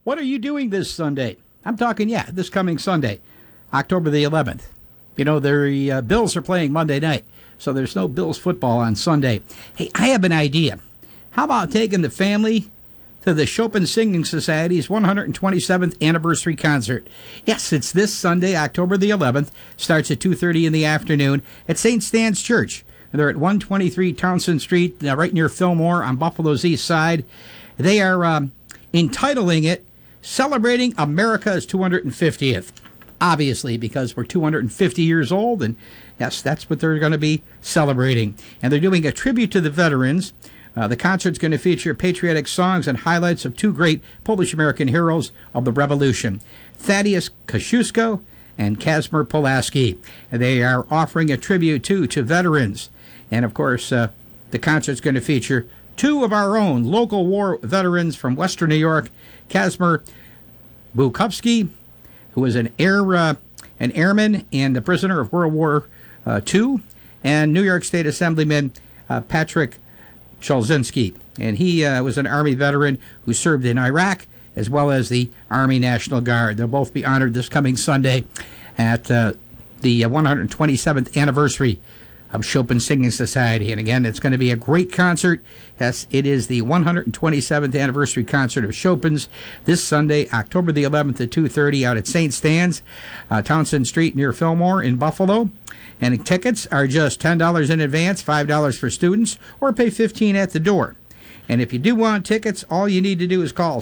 What are you doing this Sunday? I'm talking, this coming Sunday, October the 11th. You know, the Bills are playing Monday night, so there's no Bills football on Sunday. Hey, I have an idea. How about taking the family to the Chopin Singing Society's 127th anniversary concert? Yes, it's this Sunday, October the 11th. Starts at 2:30 in the afternoon at St. Stan's Church. They're at 123 Townsend Street, right near Fillmore on Buffalo's east side. They are entitling it Celebrating America's 250th. Obviously, because we're 250 years old, and yes, that's what they're going to be celebrating. And they're doing a tribute to the veterans. The concert's going to feature patriotic songs and highlights of two great Polish-American heroes of the Revolution, Thaddeus Kosciuszko and Kazimierz Pulaski. And they are offering a tribute, too, to veterans. And, of course, the concert's going to feature two of our own local war veterans from Western New York, Kazimierz Bukowski, who was an airman and a prisoner of World War II, and New York State Assemblyman Patrick Cholzinski. And he was an Army veteran who served in Iraq, as well as the Army National Guard. They'll both be honored this coming Sunday at the 127th anniversary of Chopin Singing Society. And again, it's going to be a great concert. Yes, it is the 127th anniversary concert of Chopin's this Sunday, October the 11th at 2:30 out at St. Stan's, Townsend Street near Fillmore in Buffalo. And tickets are just $10 in advance, $5 for students, or pay $15 at the door. And if you do want tickets, all you need to do is call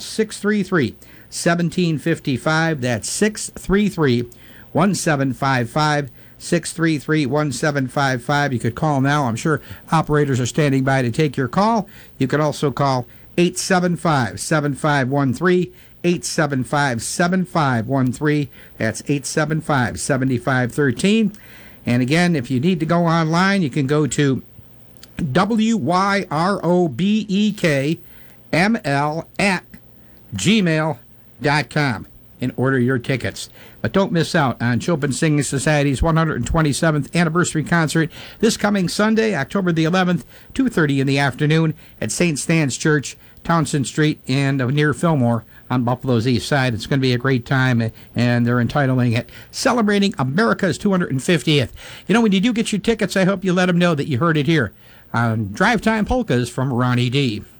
633-1755. That's 633-1755. 633-1755. You could call now. I'm sure operators are standing by to take your call. You can also call 875-7513, 875-7513. That's 875-7513. And again, if you need to go online, you can go to wyrobekml@gmail.com and order your tickets. But don't miss out on Chopin Singing Society's 127th anniversary concert this coming Sunday, October the 11th, 2:30 in the afternoon at St. Stan's Church, Townsend Street, and near Fillmore on Buffalo's east side. It's going to be a great time, and they're entitling it Celebrating America's 250th. You know, when you do get your tickets, I hope you let them know that you heard it here on Drive Time Polkas from Ronnie D.